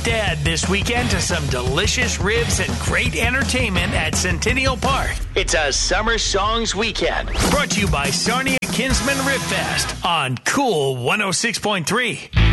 Dad this weekend to some delicious ribs and great entertainment at Centennial Park. It's a Summer Songs Weekend. Brought to you by Sarnia Kinsman Rib Fest on Cool 106.3.